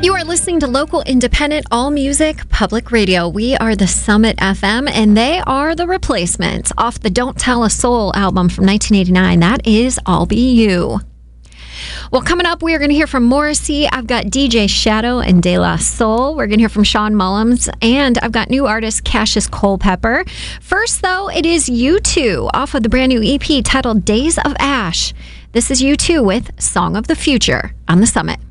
You are listening to local, independent, all music, public radio. We are the Summit FM, and they are The Replacements off the Don't Tell a Soul album from 1989. That is I'll Be You. Well, coming up, we are going to hear from Morrissey. I've got DJ Shadow and De La Soul. We're going to hear from Sean Mullins, and I've got new artist Cassius Culpepper. First, though, it is U2 off of the brand new EP titled Days of Ash. This is U2 with Song of the Future on the Summit.